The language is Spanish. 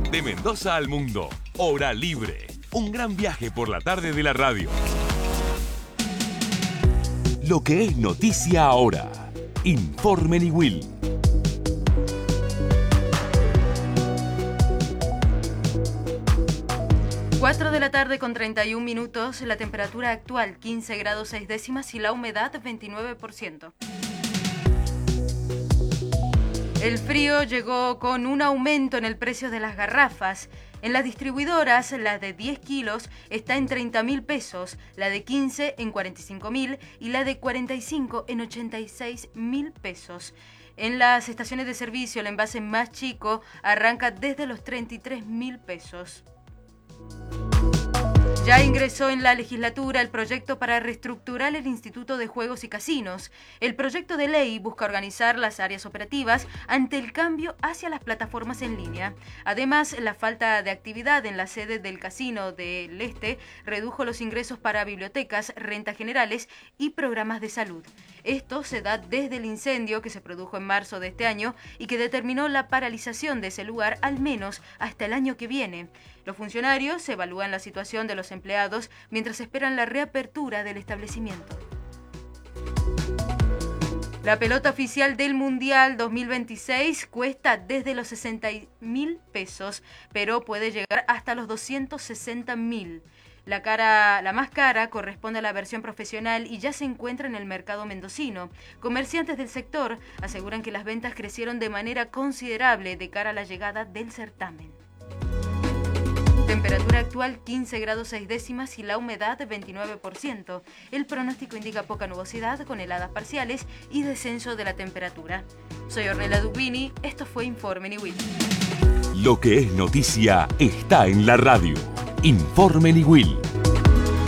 De Mendoza al mundo, Hora Libre. Un gran viaje por la tarde de la radio. Lo que es noticia ahora. Informe Niwil. 4 de la tarde con 31 minutos, la temperatura actual 15 grados 6 décimas y la humedad 29%. El frío llegó con un aumento en el precio de las garrafas. En las distribuidoras, la de 10 kilos está en 30.000 pesos, la de 15 en 45.000 y la de 45 en 86.000 pesos. En las estaciones de servicio, el envase más chico arranca desde los 33.000 pesos. Ya ingresó en la legislatura el proyecto para reestructurar el Instituto de Juegos y Casinos. El proyecto de ley busca organizar las áreas operativas ante el cambio hacia las plataformas en línea. Además, la falta de actividad en la sede del Casino del Este redujo los ingresos para bibliotecas, rentas generales y programas de salud. Esto se da desde el incendio que se produjo en marzo de este año y que determinó la paralización de ese lugar al menos hasta el año que viene. Los funcionarios evalúan la situación de los empleados mientras esperan la reapertura del establecimiento. La pelota oficial del Mundial 2026 cuesta desde los 60.000 pesos, pero puede llegar hasta los 260.000. La más cara corresponde a la versión profesional y ya se encuentra en el mercado mendocino. Comerciantes del sector aseguran que las ventas crecieron de manera considerable de cara a la llegada del certamen. Temperatura actual 15 grados 6 décimas y la humedad 29%. El pronóstico indica poca nubosidad con heladas parciales y descenso de la temperatura. Soy Ornella Dubini, esto fue Informe Niwil. Lo que es noticia está en la radio. Informe Niwil.